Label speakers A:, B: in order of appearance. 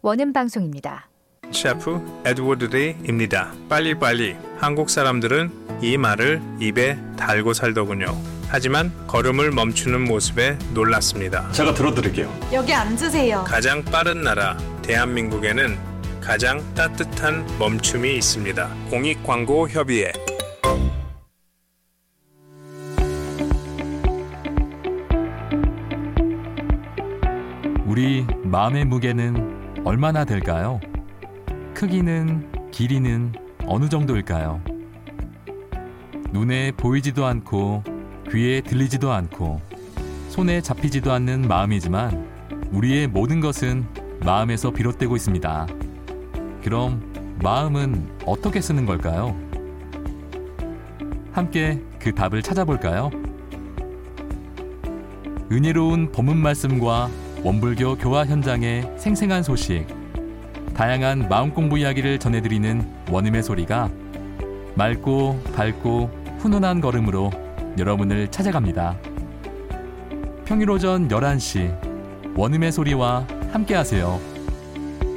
A: 원음 방송입니다.
B: 셰프 에드워드 데이입니다. 빨리빨리. 한국 사람들은 이 말을 입에 달고 살더군요. 하지만 걸음을 멈추는 모습에 놀랐습니다.
C: 제가 들어드릴게요.
D: 여기 앉으세요.
B: 가장 빠른 나라 대한민국에는 가장 따뜻한 멈춤이 있습니다. 공익광고협의회.
E: 우리 마음의 무게는 얼마나 될까요? 크기는, 길이는 어느 정도일까요? 눈에 보이지도 않고 귀에 들리지도 않고 손에 잡히지도 않는 마음이지만 우리의 모든 것은 마음에서 비롯되고 있습니다. 그럼 마음은 어떻게 쓰는 걸까요? 함께 그 답을 찾아볼까요? 은혜로운 법문 말씀과 원불교 교화 현장의 생생한 소식, 다양한 마음공부 이야기를 전해드리는 원음의 소리가 맑고 밝고 훈훈한 걸음으로 여러분을 찾아갑니다. 평일 오전 11시 원음의 소리와 함께하세요.